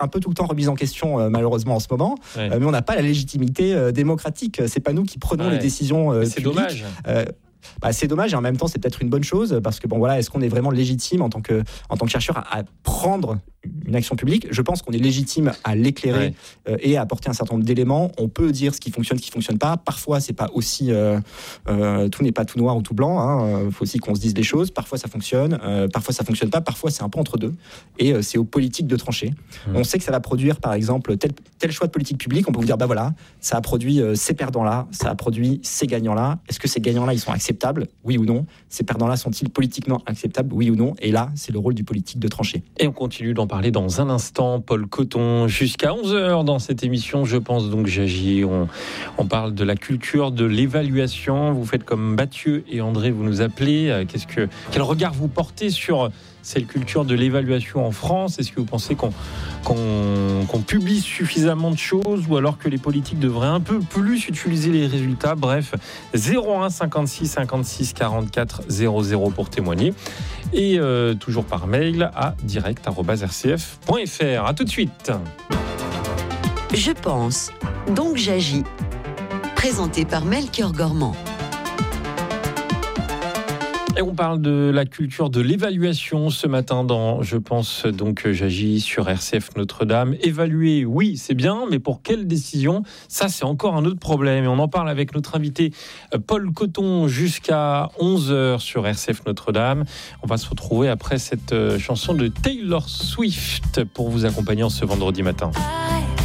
un peu tout le temps remise en question, malheureusement en ce moment, mais on n'a pas la légitimité démocratique. C'est pas nous qui prenons les décisions c'est publiques. Dommage. C'est dommage et en même temps c'est peut-être une bonne chose parce que est-ce qu'on est vraiment légitime en tant que chercheur à prendre une action publique? Je pense qu'on est légitime à l'éclairer et à apporter un certain nombre d'éléments. On peut dire ce qui fonctionne pas. Parfois c'est pas aussi tout n'est pas tout noir ou tout blanc. Faut aussi qu'on se dise les choses. Parfois ça fonctionne, parfois ça fonctionne pas. Parfois c'est un peu entre deux et c'est aux politiques de trancher. On sait que ça va produire par exemple tel choix de politique publique. On peut vous dire ça a produit ces perdants là, ça a produit ces gagnants là. Est-ce que ces gagnants là ils sont acceptables, oui ou non? Ces perdants-là sont-ils politiquement acceptables, oui ou non? Et là, c'est le rôle du politique de trancher. Et on continue d'en parler dans un instant. Paul Coton, jusqu'à 11h dans cette émission, je pense donc j'agis. On parle de la culture de l'évaluation. Vous faites comme Mathieu et André, vous nous appelez. Quel regard vous portez sur cette culture de l'évaluation en France? Est-ce que vous pensez qu'on publie suffisamment de choses ou alors que les politiques devraient un peu plus utiliser les résultats? Bref, 01 56 56 44 00 pour témoigner et toujours par mail à direct@rcf.fr. À tout de suite. Je pense, donc j'agis. Présenté par Melchior Gormand. Et on parle de la culture de l'évaluation ce matin dans Je pense donc j'agis sur RCF Notre-Dame. Évaluer, oui, c'est bien, mais pour quelle décision? Ça, c'est encore un autre problème. Et on en parle avec notre invité Paul Coton jusqu'à 11h sur RCF Notre-Dame. On va se retrouver après cette chanson de Taylor Swift pour vous accompagner en ce vendredi matin.